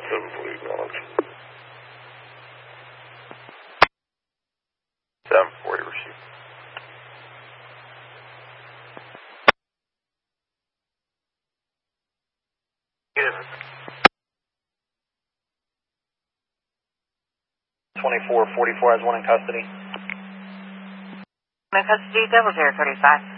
740 acknowledge. 740 receive. Negative. 2444 has one in custody. In custody, Devil 035.